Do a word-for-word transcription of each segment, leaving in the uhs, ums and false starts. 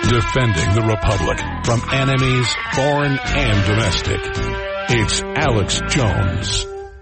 Defending the Republic from enemies, foreign and domestic. It's Alex Jones.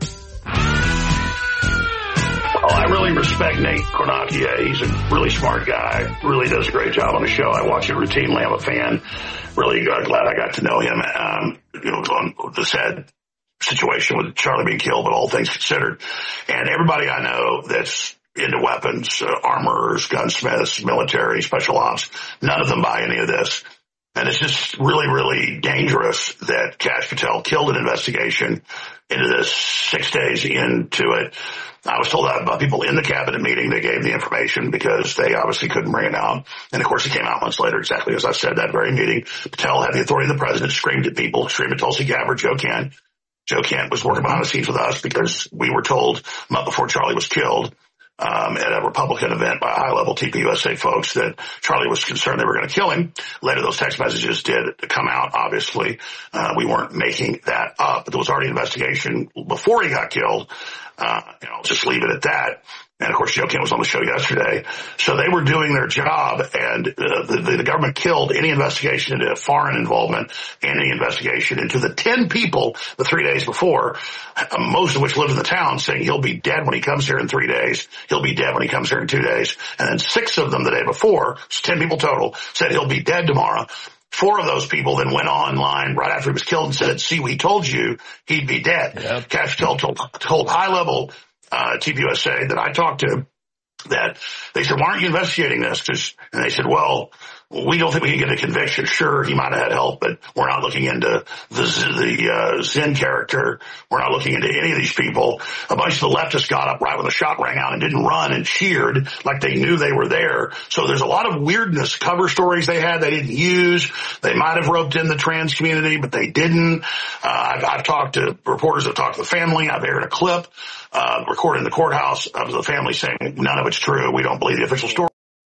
Well, I really respect Nate Kornakia. He's a really smart guy. Really does a great job on the show. I watch it routinely. I'm a fan. Really uh, glad I got to know him. Um, you know, on the sad situation with Charlie being killed, but all things considered. And everybody I know that's into weapons, uh, armorers, gunsmiths, military, special ops, none of them buy any of this. And it's just really, really dangerous that Kash Patel killed an investigation into this six days into it. I was told that by people in the cabinet meeting. They gave the information because they obviously couldn't bring it out. And of course, it came out months later, exactly as I said, that very meeting. Patel had the authority of the president, screamed at people, screamed at Tulsi Gabbard, Joe Kent. Joe Kent was working behind the scenes with us because we were told a month before Charlie was killed, um, at a Republican event by high-level T P U S A folks that Charlie was concerned they were going to kill him. Later, those text messages did come out, obviously. Uh, we weren't making that up, but there was already an investigation before he got killed. Uh, and I'll just leave it at that. And of course, Joe Kent was on the show yesterday. So they were doing their job, and uh, the, the government killed any investigation into foreign involvement and any investigation into the ten people the three days before, uh, most of which lived in the town, saying he'll be dead when he comes here in three days. He'll be dead when he comes here in two days. And then six of them the day before, so ten people total, said he'll be dead tomorrow. Four of those people then went online right after he was killed and said, see, we told you he'd be dead. Yep. Kash Patel told, told high-level uh T P U S A that I talked to that they said, why aren't you investigating this? Cause, and they said, well, we don't think we can get a conviction. Sure, he might have had help, but we're not looking into the, the uh, Zen character. We're not looking into any of these people. A bunch of the leftists got up right when the shot rang out and didn't run and cheered like they knew they were there. So there's a lot of weirdness. Cover stories they had they didn't use. They might have roped in the trans community, but they didn't. Uh, I've, I've talked to reporters that talked to the family. I've aired a clip uh recorded in the courthouse of the family saying none of it's true. We don't believe the official story.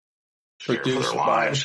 For their lives.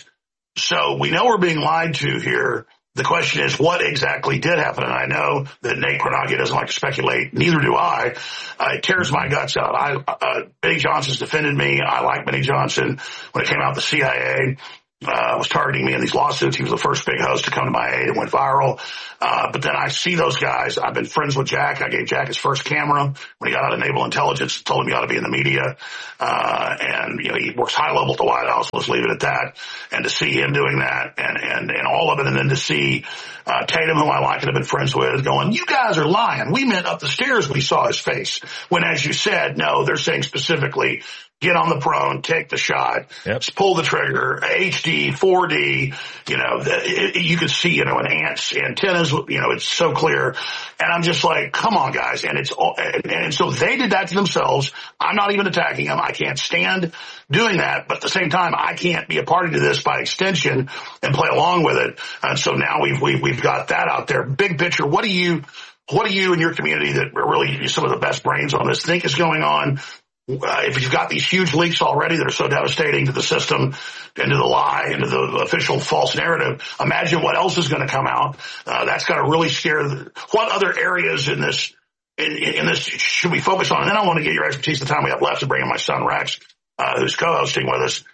So we know we're being lied to here. The question is, what exactly did happen? And I know that Nate Kornakia doesn't like to speculate. Neither do I. Uh, it tears my guts out. I, uh, Benny Johnson's defended me. I like Benny Johnson. When it came out, the C I A uh, was targeting me in these lawsuits. He was the first big host to come to my aid and went viral. Uh, but then I see those guys. I've been friends with Jack. I gave Jack his first camera when he got out of Naval Intelligence, told him he ought to be in the media. Uh, and, you know, he works high level at the White House. Let's leave it at that. And to see him doing that and, and, and all of it. And then to see, uh, Tatum, who I like and have been friends with, going, you guys are lying. We meant up the stairs when we saw his face. When, as you said, no, they're saying specifically, get on the prone, take the shot, yep. Pull the trigger, H D, four D, you know, it, it, you can see, you know, an ant's antennas, you know, it's so clear. And I'm just like, come on, guys. And it's all, and, and so they did that to themselves. I'm not even attacking them. I can't stand doing that. But at the same time, I can't be a party to this by extension and play along with it. And so now we've, we've, we've got that out there. Big picture. What do you, what do you in your community that are really some of the best brains on this think is going on? Uh, if you've got these huge leaks already that are so devastating to the system, into the lie, into the official false narrative, imagine what else is going to come out. Uh, that's got to really scare the, what other areas in this, in, in this should we focus on? And then I want to get your expertise the time we have left to bring in my son Rex, uh, who's co-hosting with us.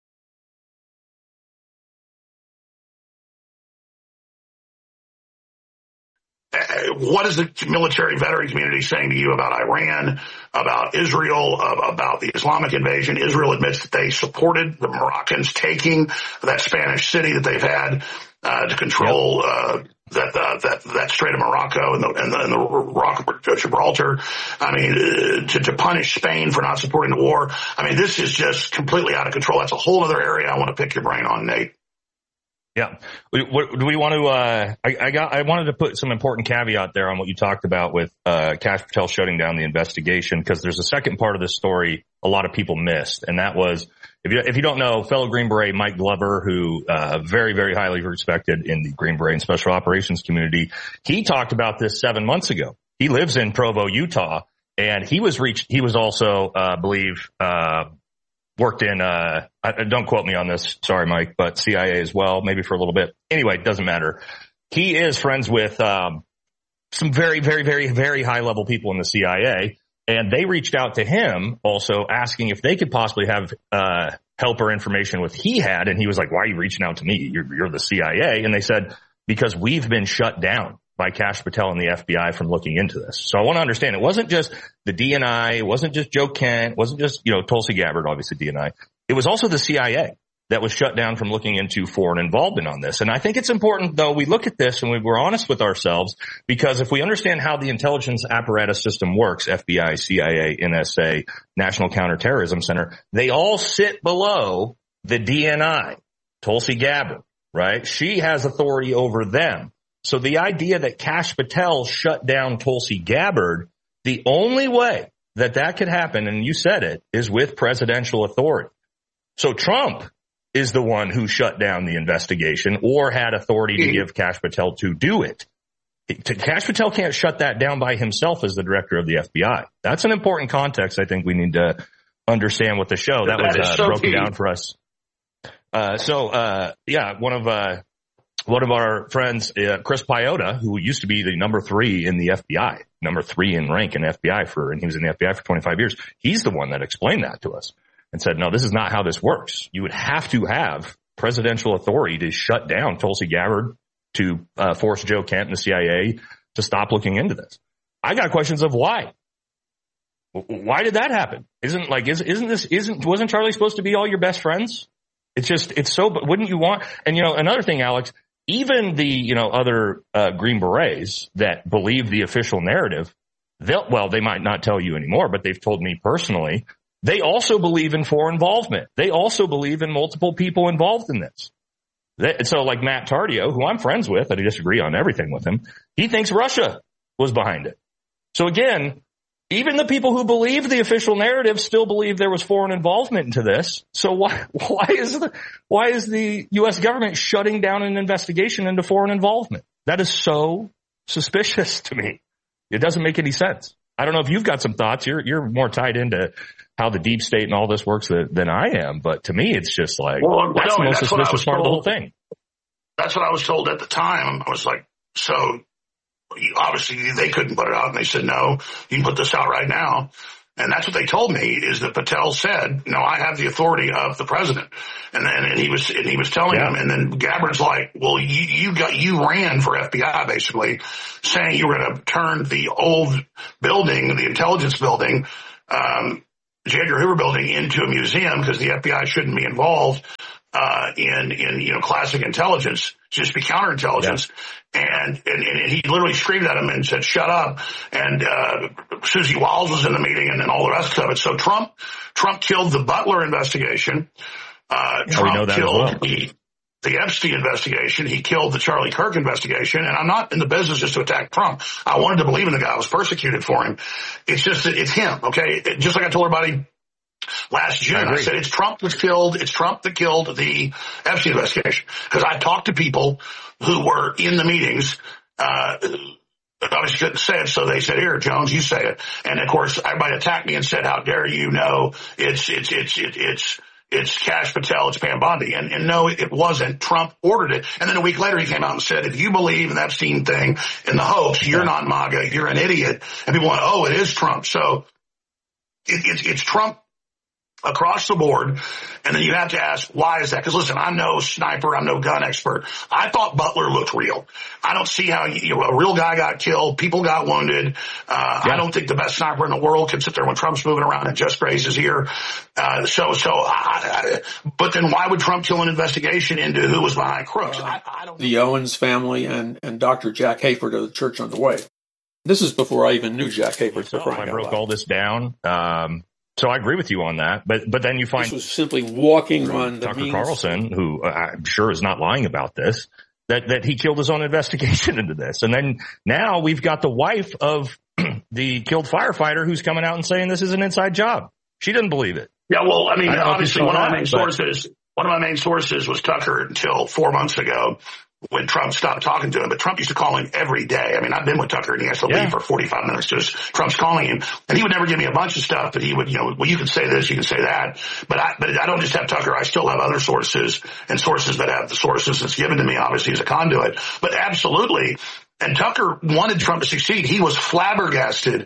What is the military veteran community saying to you about Iran, about Israel, about the Islamic invasion? Israel admits that they supported the Moroccans taking that Spanish city that they've had uh, to control uh, that, uh, that that Strait of Morocco and the, and the, and the Rock of Gibraltar. I mean, uh, to, to punish Spain for not supporting the war. I mean, this is just completely out of control. That's a whole other area I want to pick your brain on, Nate. Yeah. What, do we want to, uh, I, I got, I wanted to put some important caveat there on what you talked about with, uh, Kash Patel shutting down the investigation, because there's a second part of this story a lot of people missed. And that was, if you, if you don't know, fellow Green Beret Mike Glover, who, uh, very, very highly respected in the Green Beret and Special Operations community, he talked about this seven months ago. He lives in Provo, Utah, and he was reached, he was also, uh, I believe, uh, worked in, uh, don't quote me on this. Sorry, Mike, but C I A as well, maybe for a little bit. Anyway, it doesn't matter. He is friends with, um, some very, very, very, very high level people in the C I A. And they reached out to him also asking if they could possibly have, uh, helper information with he had. And he was like, why are you reaching out to me? You're, you're the C I A. And they said, because we've been shut down by Kash Patel and the F B I from looking into this. So I want to understand, it wasn't just the D N I. It wasn't just Joe Kent. It wasn't just, you know, Tulsi Gabbard, obviously D N I. It was also the C I A that was shut down from looking into foreign involvement on this. And I think it's important, though, we look at this and we, we're honest with ourselves, because if we understand how the intelligence apparatus system works, F B I, C I A, N S A, National Counterterrorism Center, they all sit below the D N I, Tulsi Gabbard, right? She has authority over them. So the idea that Kash Patel shut down Tulsi Gabbard, the only way that that could happen, and you said it, is with presidential authority. So Trump is the one who shut down the investigation or had authority to give Kash Patel to do it. Kash Patel can't shut that down by himself as the director of the F B I. That's an important context I think we need to understand with the show. That, that was uh, so broken key. down for us. Uh, so, uh, yeah, one of, uh, one of our friends, uh, Chris Piota, who used to be the number three in the F B I, number three in rank in F B I for, and he was in the F B I for twenty-five years. He's the one that explained that to us and said, no, this is not how this works. You would have to have presidential authority to shut down Tulsi Gabbard, to uh, force Joe Kent and the C I A to stop looking into this. I got questions of why. Why did that happen? Isn't like, is, isn't this, isn't, wasn't Charlie supposed to be all your best friends? It's just, it's so, but wouldn't you want, and you know, another thing, Alex, even the, you know, other, uh, Green Berets that believe the official narrative, they'll, well, they might not tell you anymore, but they've told me personally, they also believe in foreign involvement. They also believe in multiple people involved in this. They, so like Matt Tardio, who I'm friends with, I disagree on everything with him, he thinks Russia was behind it. So again, even the people who believe the official narrative still believe there was foreign involvement into this. So why, why is the, why is the U S government shutting down an investigation into foreign involvement? That is so suspicious to me. It doesn't make any sense. I don't know if you've got some thoughts. You're, you're more tied into how the deep state and all this works than, than I am. But to me, it's just like, well, that's no, the most that's suspicious part told, of the whole thing. That's what I was told at the time. I was like, so obviously they couldn't put it out. And they said, no, you can put this out right now. And that's what they told me, is that Patel said, no, I have the authority of the president. And then, and he was, and he was telling yeah. him, and then Gabbard's like, well, you, you got, you ran for F B I basically, saying you were going to turn the old building, the intelligence building, um, J. Edgar Hoover building into a museum because the F B I shouldn't be involved, uh, in, in, you know, classic intelligence, just be counterintelligence. Yeah. And, and, and he literally screamed at him and said, shut up. And, uh, Susie Wiles was in the meeting and then all the rest of it. So Trump, Trump killed the Butler investigation. Uh, yeah, Trump killed well. the, the Epstein investigation. He killed the Charlie Kirk investigation. And I'm not in the business just to attack Trump. I wanted to believe in the guy. I was persecuted for him. It's just, it's him. Okay. It, just like I told everybody last June, I, I said, it's Trump that killed, it's Trump that killed the Epstein investigation. Cause I talked to people who were in the meetings, uh, obviously couldn't say it, so they said, here, Jones, you say it. And of course, everybody attacked me and said, how dare you know it's, it's, it's, it's, it's, it's Kash Patel, it's Pam Bondi. And, and no, it wasn't. Trump ordered it. And then a week later he came out and said, if you believe in that Epstein thing and the hoax, you're not MAGA, you're an idiot. And people went, oh, it is Trump. So it, it's, it's Trump across the board. And then you have to ask, why is that? Because listen, I'm no sniper, I'm no gun expert. I thought Butler looked real. I don't see how you know, a real guy got killed, people got wounded. Uh, yeah. I don't think the best sniper in the world can sit there when Trump's moving around and just grazes here. Uh, so, so, I, I, but then why would Trump kill an investigation into who was behind Crooks? Uh, I, I don't the Owens family and, and Doctor Jack Hayford of the Church on the Way. This is before I even knew Jack Hayford. So I broke all this down. Um, So I agree with you on that, but but then you find this was simply walking on the Tucker means. Carlson, who I'm sure is not lying about this, that that he killed his own investigation into this, and then now we've got the wife of the killed firefighter who's coming out and saying this is an inside job. She doesn't believe it. Yeah, well, I mean, I obviously one of my main sources, one of my main sources was Tucker until four months ago, when Trump stopped talking to him. But Trump used to call him every day. I mean, I've been with Tucker and he has to yeah. leave for forty-five minutes. Just Trump's calling him, and he would never give me a bunch of stuff, but he would, you know, well, you can say this, you can say that. But I, but I don't just have Tucker. I still have other sources and sources that have the sources that's given to me, obviously, as a conduit. But absolutely. And Tucker wanted Trump to succeed. He was flabbergasted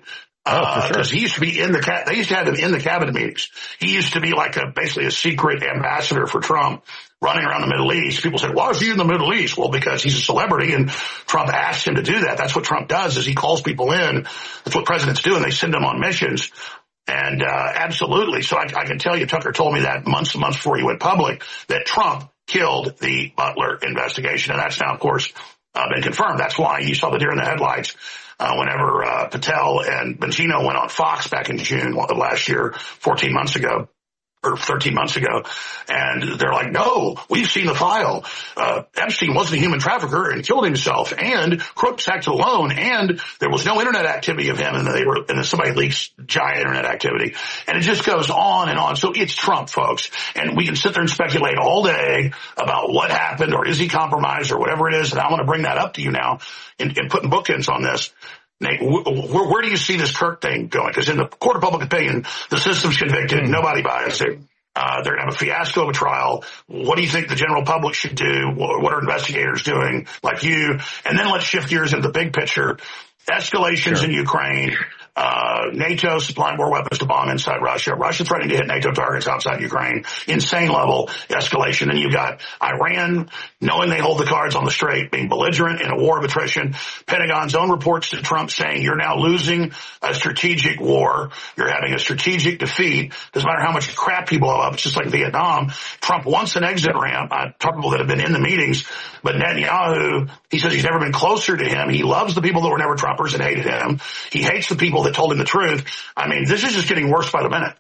Oh, for sure. Because he used to be in the, ca- they used to have him in the cabinet meetings. He used to be like a, basically a secret ambassador for Trump running around the Middle East. People said, why is he in the Middle East? Well, because he's a celebrity and Trump asked him to do that. That's what Trump does, is he calls people in. That's what presidents do, and they send them on missions. And, uh, absolutely. So I, I can tell you, Tucker told me that months and months before he went public, that Trump killed the Butler investigation. And that's now, of course, uh, been confirmed. That's why you saw the deer in the headlights Uh, whenever, uh, Patel and Bongino went on Fox back in June of last year, fourteen months ago, or thirteen months ago. And they're like, no, we've seen the file. Uh, Epstein wasn't a human trafficker and killed himself, and Crooks acted alone, and there was no internet activity of him, and they were, and somebody leaks giant internet activity. And it just goes on and on. So it's Trump, folks. And we can sit there and speculate all day about what happened, or is he compromised, or whatever it is. And I want to bring that up to you now and, and putting bookends on this. Nate, where, where do you see this Kirk thing going? Because in the court of public opinion, the system's convicted. Mm. Nobody buys it. Uh, they're going to have a fiasco of a trial. What do you think the general public should do? What are investigators doing, like you? And then let's shift gears into the big picture. Escalations sure. in Ukraine. Uh, NATO supplying more weapons to bomb inside Russia. Russia threatening to hit NATO targets outside Ukraine. Insane level escalation. And you got Iran knowing they hold the cards on the straight, being belligerent in a war of attrition. Pentagon's own reports to Trump saying you're now losing a strategic war. You're having a strategic defeat. Doesn't matter how much crap people blow up. It's just like Vietnam. Trump wants an exit ramp. I talk to people that have been in the meetings, but Netanyahu, he says he's never been closer to him. He loves the people that were never Trumpers and hated him. He hates the people that told him the truth. I mean, this is just getting worse by the minute.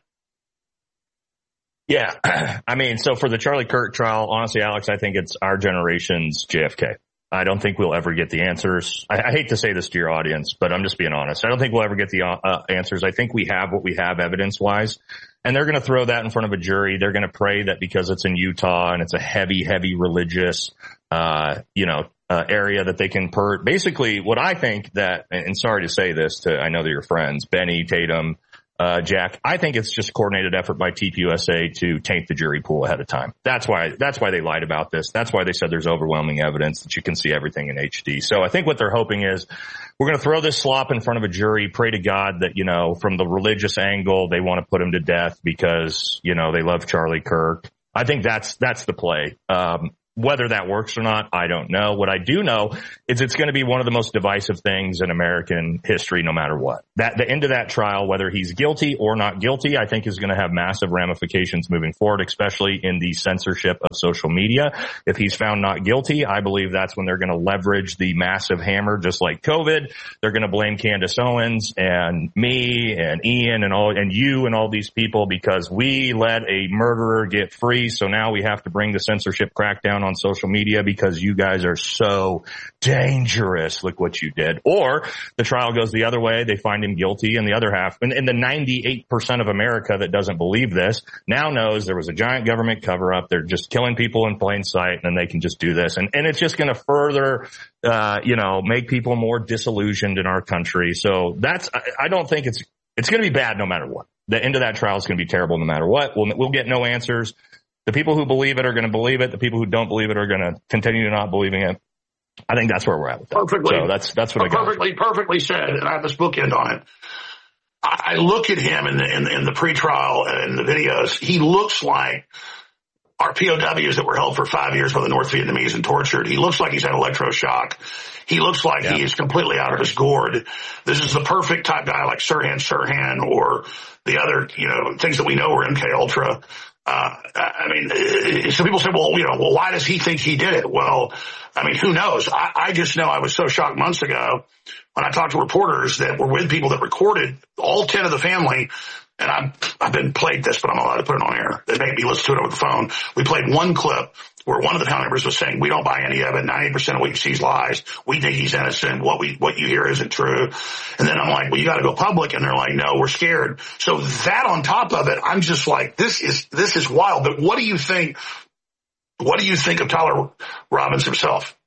Yeah. I mean, so for the Charlie Kirk trial, honestly, Alex, I think it's our generation's J F K. I don't think we'll ever get the answers. I, I hate to say this to your audience, but I'm just being honest. I don't think we'll ever get the uh, answers. I think we have what we have evidence-wise, and they're going to throw that in front of a jury. They're going to pray that because it's in Utah and it's a heavy, heavy religious, uh, you know, Uh, area that they can per basically what I think that, and sorry to say this to, I know they're your friends, Benny, Tatum, uh, Jack, I think it's just a coordinated effort by T P U S A to taint the jury pool ahead of time. That's why, that's why they lied about this. That's why they said there's overwhelming evidence that you can see everything in H D. So I think what they're hoping is we're going to throw this slop in front of a jury, pray to God that, you know, from the religious angle, they want to put him to death because, you know, they love Charlie Kirk. I think that's, that's the play. Um, Whether that works or not, I don't know. What I do know is it's going to be one of the most divisive things in American history, no matter what. That the end of that trial, whether he's guilty or not guilty, I think is going to have massive ramifications moving forward, especially in the censorship of social media. If he's found not guilty, I believe that's when they're going to leverage the massive hammer, just like COVID. They're going to blame Candace Owens and me and Ian and all and you and all these people because we let a murderer get free. So now we have to bring the censorship crackdown on social media because you guys are so dangerous. Look what you did. Or the trial goes the other way. They find him guilty, and the other half, and, and the ninety-eight percent of America that doesn't believe this now knows there was a giant government cover up. They're just killing people in plain sight, and then they can just do this. And, and it's just going to further, uh, you know, make people more disillusioned in our country. So that's, I, I don't think it's, it's going to be bad no matter what. The end of that trial is going to be terrible no matter what. We'll, we'll get no answers. The people who believe it are going to believe it. The people who don't believe it are going to continue to not believing it. I think that's where we're at with that. Perfectly. So that's, that's what I got. Perfectly, perfectly said. And I have this bookend on it. I, I look at him in the, in, in the pretrial and the videos. He looks like our P O Ws that were held for five years by the North Vietnamese and tortured. He looks like he's had electroshock. He looks like yeah. he is completely out of his gourd. This is the perfect type guy like Sirhan Sirhan or the other, you know, things that we know are M K Ultra. Uh, I mean, some people say, well, you know, well, why does he think he did it? Well, I mean, who knows? I, I just know I was so shocked months ago when I talked to reporters that were with people that recorded all ten of the family. And I've, I've been played this, but I'm allowed to put it on air. They made me listen to it over the phone. We played one clip where one of the family members was saying, we don't buy any of it. ninety percent of what he sees lies. We think he's innocent. What we, what you hear isn't true. And then I'm like, well, you got to go public. And they're like, no, we're scared. So that on top of it, I'm just like, this is, this is wild. But what do you think? What do you think of Tyler Robbins himself?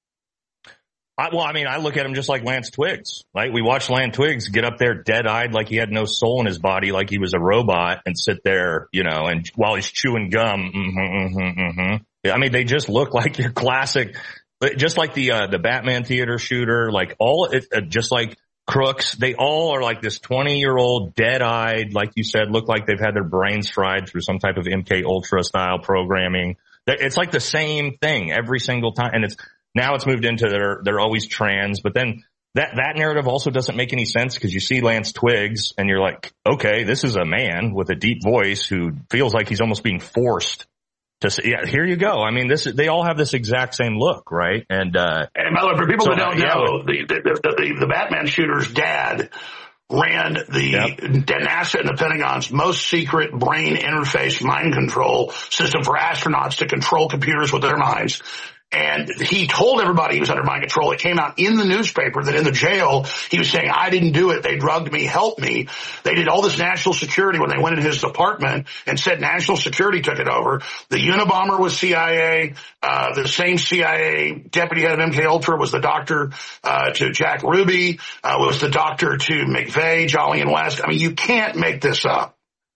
I, well, I mean, I look at him just like Lance Twiggs, right? We watched Lance Twiggs get up there dead-eyed like he had no soul in his body, like he was a robot, and sit there, you know, and while he's chewing gum, mm-hmm, mm-hmm, mm-hmm. I mean, they just look like your classic, just like the uh, the Batman theater shooter, like all, it, uh, just like crooks. They all are like this twenty-year-old, dead-eyed, like you said, look like they've had their brains fried through some type of M K Ultra style programming. It's like the same thing every single time, and it's now it's moved into they're they're always trans, but then that that narrative also doesn't make any sense because you see Lance Twiggs and you're like, okay, this is a man with a deep voice who feels like he's almost being forced to say, yeah, here you go. I mean, this they all have this exact same look, right? And uh and by the way, for people so, who don't uh, yeah, know, the, the, the the Batman shooter's dad ran the yep. NASA and the Pentagon's most secret brain interface mind control system for astronauts to control computers with their minds. And he told everybody he was under mind control. It came out in the newspaper that in the jail, he was saying, I didn't do it. They drugged me, help me. They did all this national security when they went in his department and said national security took it over. The Unabomber was C I A. Uh, the same C I A deputy head of M K Ultra was the doctor, uh, to Jack Ruby, uh, was the doctor to McVeigh, Jolly and West. I mean, you can't make this up.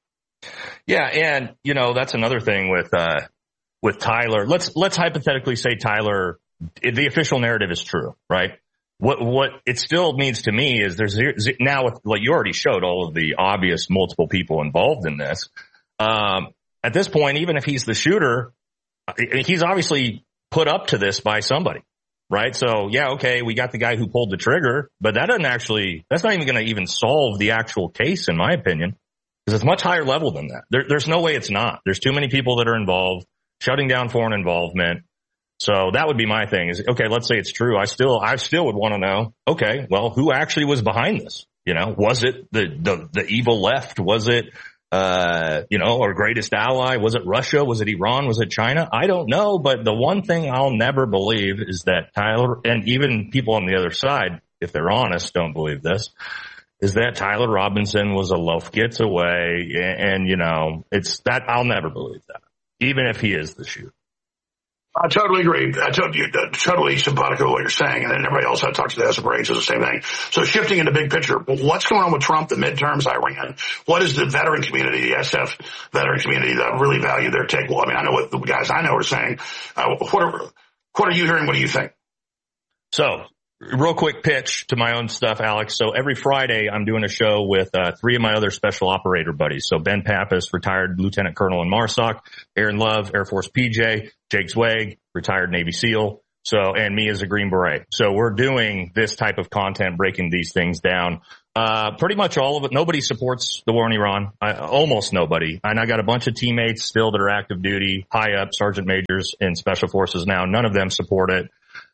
Yeah. And, you know, that's another thing with, uh, with Tyler. Let's, let's hypothetically say Tyler, the official narrative is true, right? What, what it still means to me is there's now with, like you already showed all of the obvious multiple people involved in this. Um, at this point, even if he's the shooter, he's obviously put up to this by somebody, right? So yeah, okay, we got the guy who pulled the trigger, but that doesn't actually, that's not even going to even solve the actual case, in my opinion, because it's much higher level than that. There, there's no way it's not. There's too many people that are involved. Shutting down foreign involvement. So that would be my thing is, okay, let's say it's true. I still, I still would want to know, okay, well, who actually was behind this? You know, was it the, the, the evil left? Was it, uh, you know, our greatest ally? Was it Russia? Was it Iran? Was it China? I don't know. But the one thing I'll never believe is that Tyler, and even people on the other side, if they're honest, don't believe this, is that Tyler Robinson was a loaf gets away. And, and you know, it's that I'll never believe that. Even if he is the shooter. I totally agree. I told you, uh, totally simpatico with what you're saying. And then everybody else I talked to has a brain says the same thing. So shifting into big picture, what's going on with Trump, the midterms, Iran? What is the veteran community, the S F veteran community that really value their take? Well, I mean, I know what the guys I know are saying. Uh, what are, what are you hearing? What do you think? So real quick pitch to my own stuff, Alex. So every Friday I'm doing a show with uh, three of my other special operator buddies. So Ben Pappas, retired Lieutenant Colonel in MARSOC, Aaron Love, Air Force P J, Jake Zweig, retired Navy SEAL. So, and me as a Green Beret. So we're doing this type of content, breaking these things down. Uh, pretty much all of it. Nobody supports the war in Iran. I, almost nobody. And I got a bunch of teammates still that are active duty, high up, sergeant majors in special forces now. None of them support it.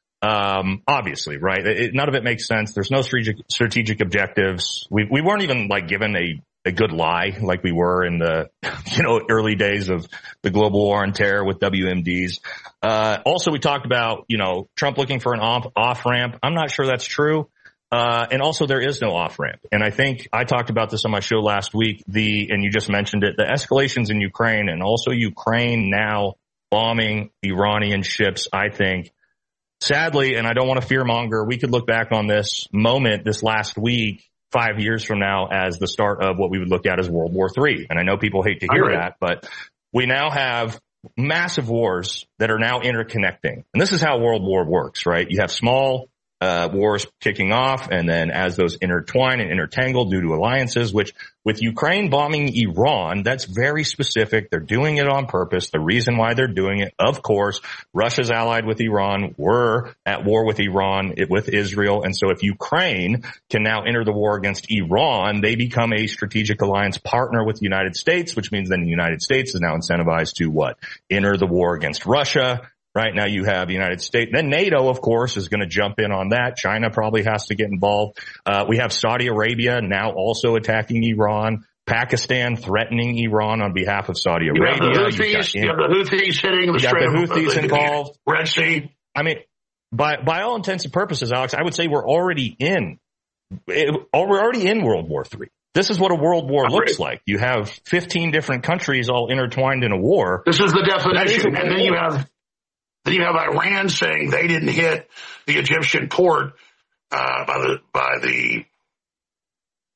Um, obviously, right? It, none of it makes sense. There's no strategic, strategic objectives. We, we weren't even like given a, a good lie like we were in the, you know, early days of the global war on terror with W M Ds. Uh, also we talked about, you know, Trump looking for an off, off ramp. I'm not sure that's true. Uh, and also there is no off ramp. And I think I talked about this on my show last week, the, and you just mentioned it, the escalations in Ukraine and also Ukraine now bombing Iranian ships, I think. Sadly, and I don't want to fearmonger, we could look back on this moment this last week, five years from now, as the start of what we would look at as World War Three. And I know people hate to hear that, but we now have massive wars that are now interconnecting. And this is how World War works, right? You have small uh wars kicking off, and then as those intertwine and intertangle due to alliances, which with Ukraine bombing Iran, that's very specific. They're doing it on purpose. The reason why they're doing it, of course, Russia's allied with Iran. We're at war with Iran, with Israel. And so if Ukraine can now enter the war against Iran, they become a strategic alliance partner with the United States, which means then the United States is now incentivized to what? Enter the war against Russia. Right now you have the United States. Then NATO, of course, is going to jump in on that. China probably has to get involved. Uh, we have Saudi Arabia now also attacking Iran. Pakistan threatening Iran on behalf of Saudi Arabia. You have the Houthis, you have the Houthis hitting the Strait of the Houthis involved. Red Sea. I mean, by by all intents and purposes, Alex, I would say we're already in. It, we're already in World War Three. This is what a world war looks like. You have fifteen different countries all intertwined in a war. This is the definition, and then you have. Then you have Iran saying they didn't hit the Egyptian port uh, by the by the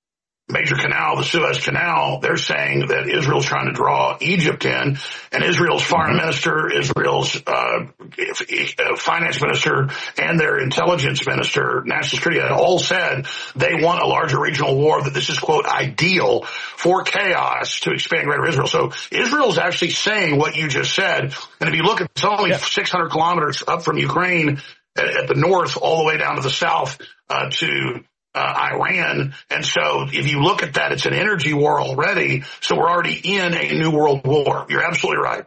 major canal, the Suez Canal, they're saying that Israel's trying to draw Egypt in, and Israel's foreign minister, Israel's uh, finance minister, and their intelligence minister, national security, had all said they want a larger regional war, that this is, quote, ideal for chaos to expand greater Israel. So Israel's actually saying what you just said. And if you look at, it's only yeah. six hundred kilometers up from Ukraine at, at the north, all the way down to the south uh, to Uh, Iran. And so if you look at that, it's an energy war already. So we're already in a new world war. You're absolutely right.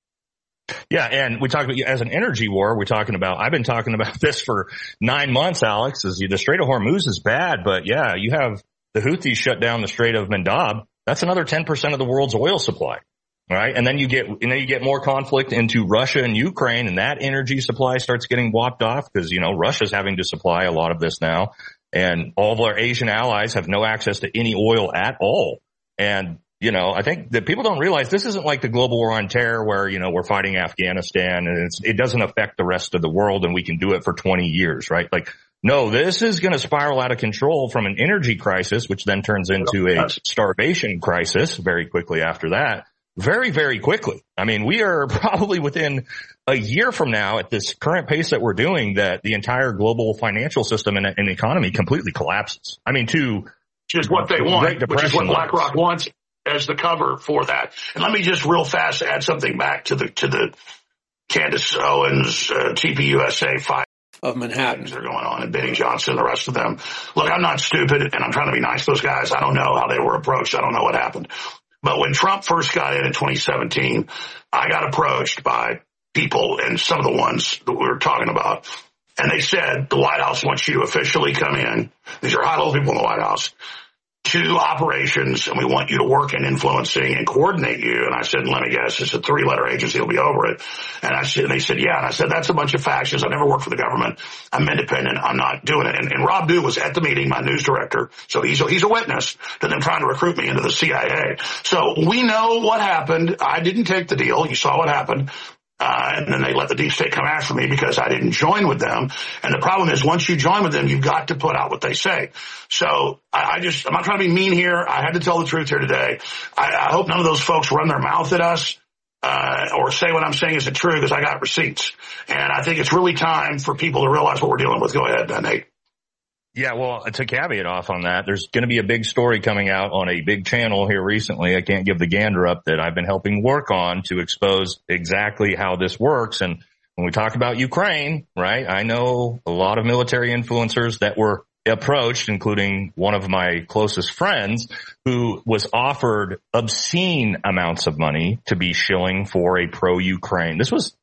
Yeah. And we talk about, as an energy war, we're talking about, I've been talking about this for nine months, Alex, is the Strait of Hormuz is bad, but yeah, you have the Houthis shut down the Strait of Mandab. That's another ten percent of the world's oil supply. Right. And then you get, you know, you get more conflict into Russia and Ukraine, and that energy supply starts getting whopped off because, you know, Russia's having to supply a lot of this now. And all of our Asian allies have no access to any oil at all. And, you know, I think that people don't realize this isn't like the global war on terror where, you know, we're fighting Afghanistan and it's, it doesn't affect the rest of the world and we can do it for twenty years, right? Like, no, this is going to spiral out of control from an energy crisis, which then turns into a starvation crisis very quickly after that. Very, very quickly. I mean, we are probably within a year from now at this current pace that we're doing that the entire global financial system and, and economy completely collapses. I mean, to which is what they want, which is what BlackRock wants as the cover for that. And let me just real fast add something back to the to the Candace Owens, uh, T P U S A fight of Manhattan that are going on, and Benny Johnson, the rest of them. Look, I'm not stupid, and I'm trying to be nice to those guys. I don't know how they were approached. I don't know what happened. But when Trump first got in in twenty seventeen, I got approached by people, and some of the ones that we were talking about, and they said, the White House wants you to officially come in. These are high-level people in the White House. To operations, and we want you to work in influencing and coordinate you. And I said, let me guess, it's a three-letter agency. It'll be over it. And I said, and they said, yeah. And I said, that's a bunch of factions. I've never worked for the government. I'm independent. I'm not doing it. And, and Rob Dew was at the meeting, my news director. So he's a, he's a witness to them trying to recruit me into the C I A. So we know what happened. I didn't take the deal. You saw what happened. Uh, and then they let the deep state come after me because I didn't join with them. And the problem is, once you join with them, you've got to put out what they say. So I, I just, I'm not trying to be mean here. I had to tell the truth here today. I, I hope none of those folks run their mouth at us, uh, or say what I'm saying isn't true, because I got receipts. And I think it's really time for people to realize what we're dealing with. Go ahead, Nate. Yeah, well, to caveat off on that, there's going to be a big story coming out on a big channel here recently. I can't give the gander up that I've been helping work on to expose exactly how this works. And when we talk about Ukraine, right, I know a lot of military influencers that were approached, including one of my closest friends who was offered obscene amounts of money to be shilling for a pro-Ukraine. This was